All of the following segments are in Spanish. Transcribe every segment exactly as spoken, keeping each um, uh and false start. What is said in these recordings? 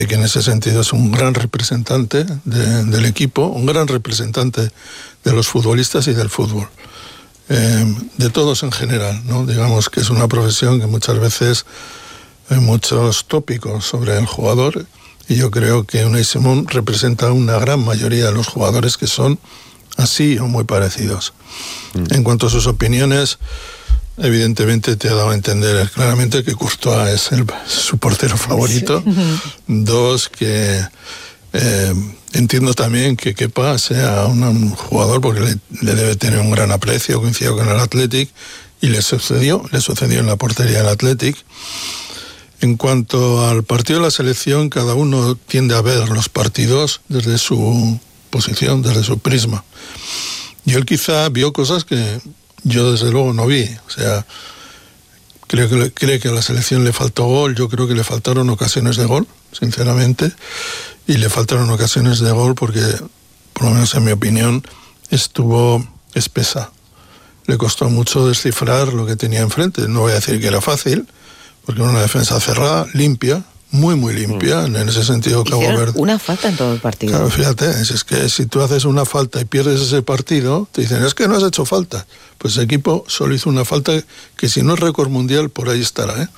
que en ese sentido es un gran representante de, del equipo, un gran representante de los futbolistas y del fútbol, eh, de todos en general, ¿no? Digamos que es una profesión que muchas veces hay muchos tópicos sobre el jugador, y yo creo que Unai Simón representa una gran mayoría de los jugadores que son así o muy parecidos. Mm. En cuanto a sus opiniones, evidentemente te ha dado a entender claramente que Courtois es el, su portero favorito. Sí. Dos, que eh, entiendo también que Kepa sea un, un jugador porque le, le debe tener un gran aprecio, coincidió con el Athletic, y le sucedió, le sucedió en la portería del Athletic. En cuanto al partido de la selección, cada uno tiende a ver los partidos desde su posición, desde su prisma. Y él quizá vio cosas que yo desde luego no vi. O sea, creo que, cree que a la selección le faltó gol, yo creo que le faltaron ocasiones de gol, sinceramente, y le faltaron ocasiones de gol porque, por lo menos en mi opinión, estuvo espesa. Le costó mucho descifrar lo que tenía enfrente. No voy a decir que era fácil, porque era una defensa cerrada, limpia, muy muy limpia, mm. en ese sentido Cabo Verde. Una falta en todo el partido. Claro, fíjate, es, es que si tú haces una falta y pierdes ese partido, te dicen, es que no has hecho falta. Pues el equipo solo hizo una falta que si no es récord mundial, por ahí estará, ¿eh?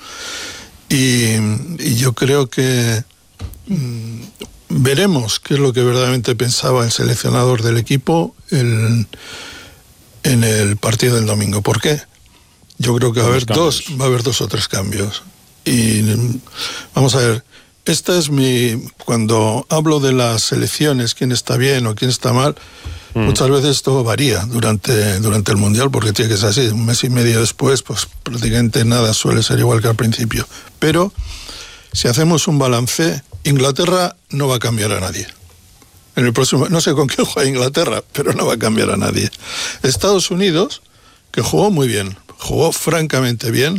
Y, y yo creo que mmm, veremos qué es lo que verdaderamente pensaba el seleccionador del equipo el, en el partido del domingo. ¿Por qué? Yo creo que va a haber dos, va a haber dos o tres cambios. Y vamos a ver, esta es mi, cuando hablo de las selecciones, quién está bien o quién está mal, mm. muchas veces todo varía durante, durante el Mundial, porque tiene que ser así. Un mes y medio después, pues prácticamente nada suele ser igual que al principio. Pero si hacemos un balance, Inglaterra no va a cambiar a nadie. En el próximo, no sé con quién juega Inglaterra, pero no va a cambiar a nadie. Estados Unidos, que jugó muy bien, jugó francamente bien,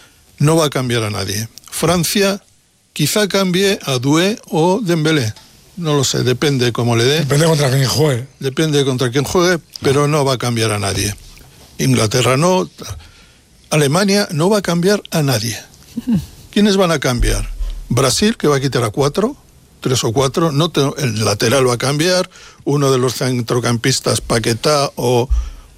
no va a cambiar a nadie. Francia quizá cambie a Doué o Dembélé, no lo sé, depende cómo le dé. Depende contra quién juegue. Depende contra quién juegue, pero no va a cambiar a nadie. Inglaterra no, Alemania no va a cambiar a nadie. ¿Quiénes van a cambiar? Brasil, que va a quitar a cuatro, tres o cuatro, no te, el lateral va a cambiar, uno de los centrocampistas, Paquetá o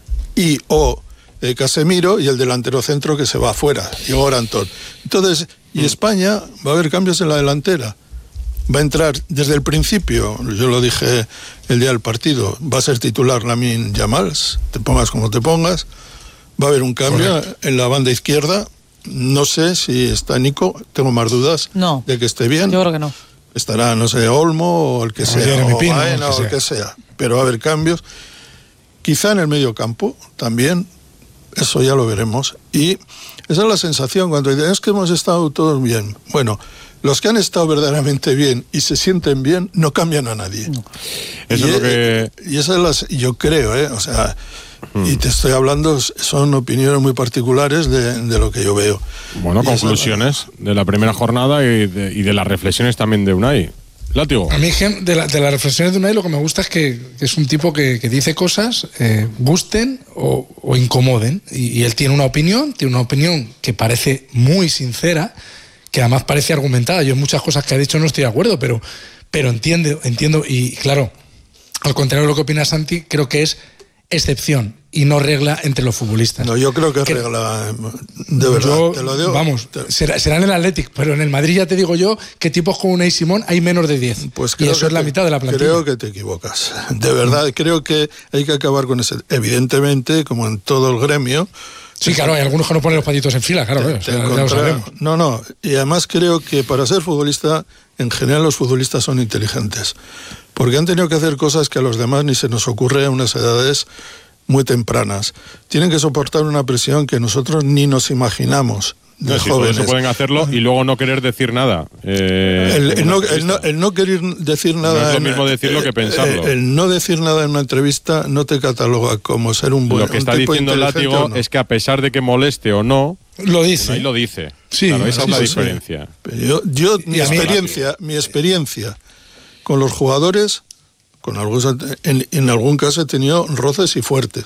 y o Eh, Casemiro, y el delantero centro que se va afuera, Igor Antón. Entonces, y España va a haber cambios en la delantera. Va a entrar desde el principio, yo lo dije el día del partido, va a ser titular Lamine Yamal, te pongas como te pongas, va a haber un cambio Correcto. En la banda izquierda. No sé si está Nico, tengo más dudas no, de que esté bien. Yo creo que no. Estará, no sé, Olmo o el que o sea, o Pino, Baena, o el que sea, pero va a haber cambios. Quizá en el medio campo también. Eso ya lo veremos. Y esa es la sensación cuando dicen, es que hemos estado todos bien. Bueno, los que han estado verdaderamente bien y se sienten bien, no cambian a nadie. No. Eso y, es lo que... y esa es la, yo creo, ¿eh? O sea, mm. y te estoy hablando, son opiniones muy particulares de, de lo que yo veo. Bueno, y conclusiones esa... de la primera jornada y de, y de las reflexiones también de Unai. Látigo. A mí de, la, de las reflexiones de Unai lo que me gusta es que, que es un tipo que, que dice cosas, eh, gusten o, o incomoden, y, y él tiene una opinión, tiene una opinión que parece muy sincera, que además parece argumentada. Yo en muchas cosas que ha dicho no estoy de acuerdo, pero, pero entiendo, entiendo, y claro, al contrario de lo que opina Santi, creo que es excepción y no regla entre los futbolistas. No, yo creo que es que, regla, de verdad, yo, te lo digo. Vamos, será, será en el Athletic, pero en el Madrid ya te digo yo que tipos como Unai Simón hay menos de diez. Pues y eso es la te, mitad de la plantilla. Creo que te equivocas. De verdad, creo que hay que acabar con ese. Evidentemente, como en todo el gremio. Sí, claro, hay algunos que no ponen los patitos en fila, claro, te, eh, te o sea, ya lo sabemos. No, no, y además creo que para ser futbolista, en general los futbolistas son inteligentes, porque han tenido que hacer cosas que a los demás ni se nos ocurre a unas edades muy tempranas. Tienen que soportar una presión que nosotros ni nos imaginamos. De no, si jóvenes. Eso pueden hacerlo y luego no querer decir nada. Eh, el, el, no, el, no, el no querer decir nada. No es lo en, mismo decirlo eh, que pensarlo. El, el no decir nada en una entrevista no te cataloga como ser un buen. Lo que está diciendo el Látigo no. es que a pesar de que moleste o no, lo dice. Ahí lo dice. Sí, claro, esa sí, es la sí, diferencia. Sí. Yo, yo mi experiencia, mi experiencia con los jugadores, con algunos, en, en algún caso he tenido roces y fuertes.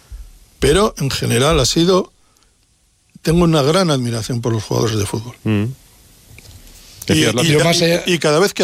Pero en general ha sido, tengo una gran admiración por los jugadores de fútbol. Mm. Y, y, y, y cada vez que